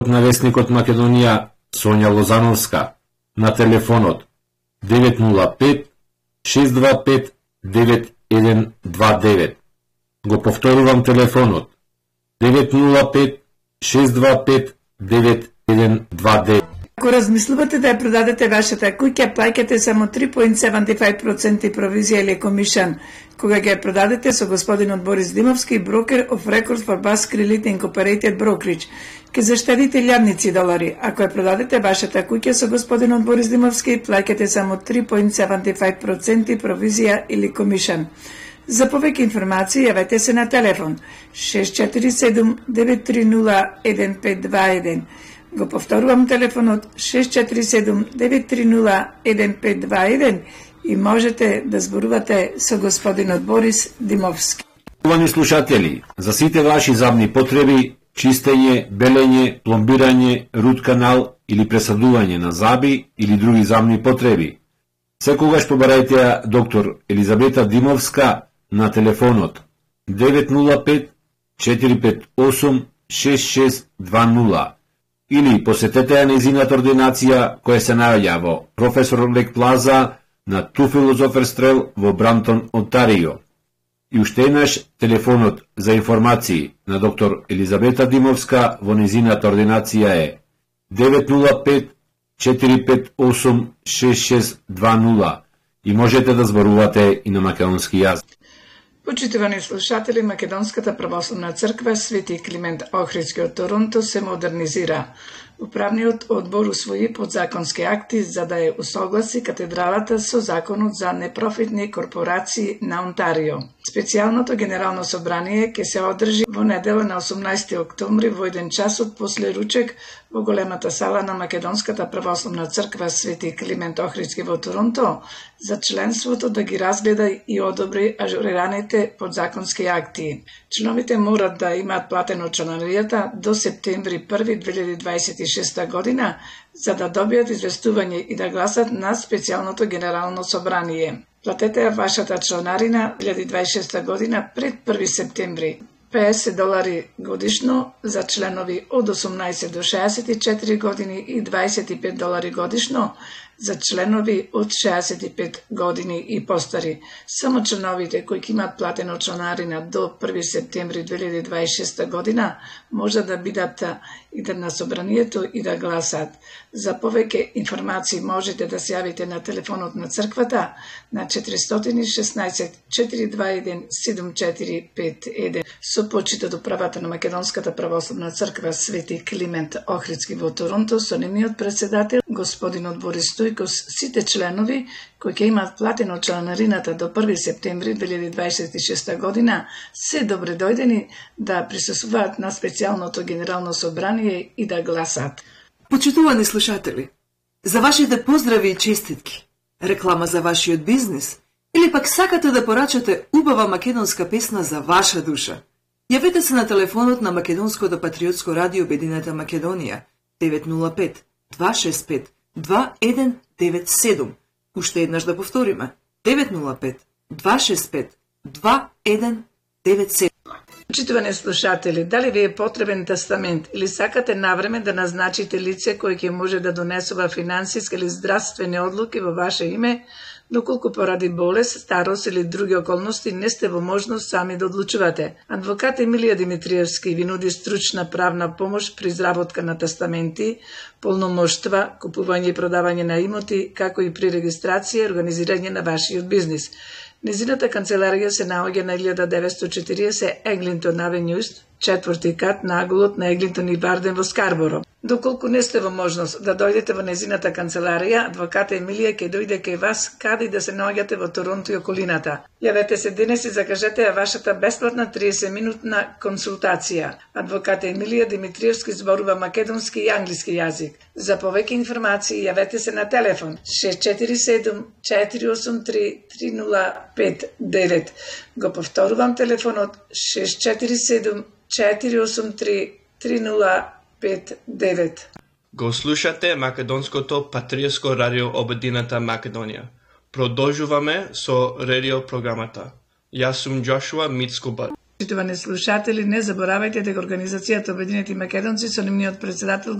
на Весникот Македонија Сонја Лозановска на телефонот 905 625 9129. Го повторувам телефонот 905 625 9129. Ако размислувате да ја продадете вашата куќа, плаќате само 3.75% провизија или комишан. Кога ќе ја продадете со господинот Борис Димовски, брокер of record for Basque Realty Incorporated Brokerage, ќе заштедите илјадници долари. Ако ја продадете вашата куќа со господинот Борис Димовски, плаќате само 3.75% провизија или комишан. За повеќе информации јавете се на телефон 647 930 1521. Го повторувам телефонот 647 930 1521 и можете да зборувате со господинот Борис Димовски. Уважаеми слушатели, за сите ваши забни потреби, чистење, белење, пломбирање, рут канал или пресадување на заби или други забни потреби, секогаш побарајте ја доктор Елизабета Димовска на телефонот 905 458 6620 или посетете ја нејзината ординација која се наоѓа во Професор Лек Плаза на Ту Филозофер Стрел во Брамтон, Онтарио. И уште еднаш телефонот за информации на доктор Елизабета Димовска во нејзината ординација е 905 458 6620 и можете да зборувате и на македонски јазик. Почитувани слушатели, Македонската православна црква Свети Климент Охридски од Торонто се модернизира. Управниот одбор усвои подзаконски акти за да ја усогласи катедралата со законот за непрофитни корпорации на Онтарио. Специјалното генерално собрание ќе се одржи во недела на 18 октомври во 1 часот после ручек во големата сала на Македонската православна црква Свети Климент Охридски во Торонто за членството да ги разгледа и одобри ажурираните подзаконски акти. Членовите морат да имаат платено чланаријата до септември 1 2026 година за да добијат известување и да гласат на специјалното генерално собрание. Платете ја вашата членарина 2026 година пред 1 септември. $50 годишно за членови од 18 до 64 години и $25 годишно за членови од 65 години и постари. Само членовите кои имаат платено членарина до 1 септември 2026 година може да бидат идат на собранието и да гласат. За повеќе информации можете да се јавите на телефонот на црквата на 416 421 7451. Со почитот управата на Македонската православна црква Свети Климент Охридски во Торонто со нивниот председател господинот Борис Стојкос, сите членови кои ќе имаат платено чланарината до 1 септември 2026 година се добре дојдени да присуствуваат на специјалното генерално собрание и да гласат. Почитувани слушатели, за вашите поздрави и честитки, реклама за вашиот бизнис или пак сакате да порачате убава македонска песна за ваша душа, јавете се на телефонот на Македонското патриотско радио Обединета Македонија 905 265 2197. Уште еднаш да повториме 905 265 2197. Почитувани слушатели, дали ви е потребен тестамент или сакате навреме да назначите лице кој ќе може да донесува финансиски или здравствени одлуки во ваше име, доколку поради болест, старост или други околности не сте во можност сами да одлучувате. Адвокат Емилија Димитриевски ви нуди стручна правна помош при изработка на тестаменти, полномоштва, купување и продавање на имоти, како и при регистрација и организирање на вашиот бизнис. Незината канцеларија се наоѓа на 1940 Еглинтон Авенју, 4-ти кат на аголот на Еглинтон и Барден во Скарборо. Доколку не сте во можност да дојдете во незината канцеларија, адвоката Емилија ќе дојде кај вас каде да се наоѓате во Торонто и околината. Јавете се денес и закажете ја вашата бесплатна 30-минутна консултација. Адвоката Емилија Димитриевски зборува македонски и англиски јазик. За повеќе информации јавете се на телефон 647 483 3059. Го повторувам телефонот 647 483 3059. Го слушате Македонското патриотско радио Обединета Македонија. Продолжуваме со радио програмата. Јас сум Джошуа Мицкубар. Почитувани слушатели, не заборавајте дека Организацијата Обединети македонци со нивниот председател